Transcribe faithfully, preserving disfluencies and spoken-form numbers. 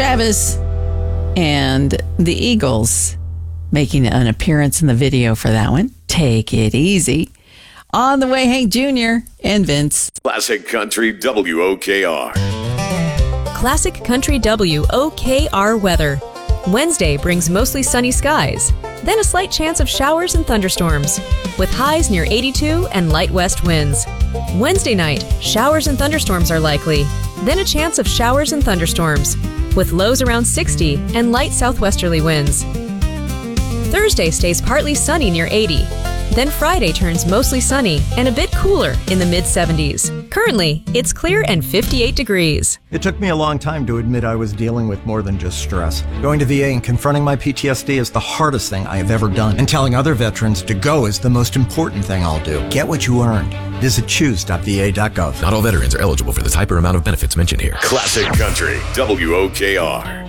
Travis and the Eagles making an appearance in the video for that one. Take It Easy. On the way, Hank Junior and Vince. Classic Country W O K R. Classic Country W O K R weather. Wednesday brings mostly sunny skies, then a slight chance of showers and thunderstorms, with highs near eighty-two and light west winds. Wednesday night, showers and thunderstorms are likely, then a chance of showers and thunderstorms, with lows around sixty and light southwesterly winds. Thursday stays partly sunny near eighty. Then Friday turns mostly sunny and a bit cooler in the mid seventies. Currently, it's clear and fifty-eight degrees. It took me a long time to admit I was dealing with more than just stress. Going to V A and confronting my P T S D is the hardest thing I have ever done. And telling other veterans to go is the most important thing I'll do. Get what you earned. Visit choose dot v a dot gov. Not all veterans are eligible for the type or amount of benefits mentioned here. Classic Country W O K R.